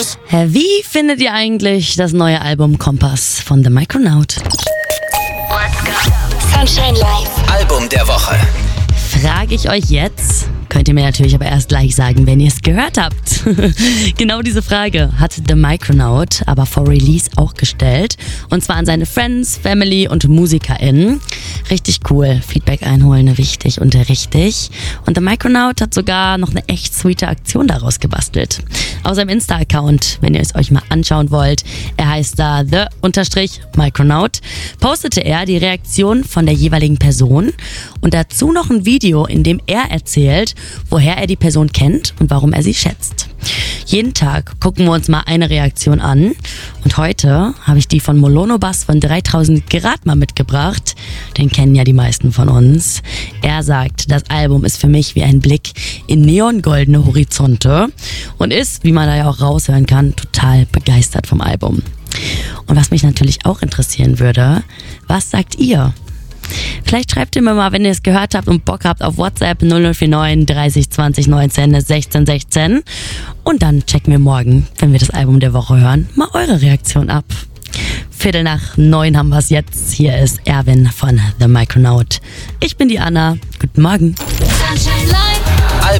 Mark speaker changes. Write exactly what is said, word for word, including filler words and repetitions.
Speaker 1: Wie findet ihr eigentlich das neue Album Kompass von The Micronaut?
Speaker 2: Sunshine Live.
Speaker 3: Album der Woche.
Speaker 1: Frage ich euch jetzt, könnt ihr mir natürlich aber erst gleich sagen, wenn ihr es gehört habt. Genau diese Frage hat The Micronaut aber vor Release auch gestellt. Und zwar an seine Friends, Family und MusikerInnen. Richtig cool. Feedback einholen, wichtig und richtig. Und The Micronaut hat sogar noch eine echt sweete Aktion daraus gebastelt. Auf seinem Insta-Account, wenn ihr es euch mal anschauen wollt, er heißt da The-Micronaut, postete er die Reaktion von der jeweiligen Person und dazu noch ein Video, in dem er erzählt, woher er die Person kennt und warum er sie schätzt. Jeden Tag gucken wir uns mal eine Reaktion an und heute habe ich die von Molonobas von dreitausend Grad mal mitgebracht. Den kennen ja die meisten von uns. Er sagt, das Album ist für mich wie ein Blick in neongoldene Horizonte und ist, wie man da ja auch raushören kann, total begeistert vom Album. Und was mich natürlich auch interessieren würde, was sagt ihr? Vielleicht schreibt ihr mir mal, wenn ihr es gehört habt und Bock habt, auf WhatsApp null null vier neun dreißig zwanzig neunzehn sechzehn sechzehn. Und dann checken wir morgen, wenn wir das Album der Woche hören, mal eure Reaktion ab. Viertel nach neun haben wir es jetzt. Hier ist Erwin von The Micronaut. Ich bin die Anna. Guten Morgen.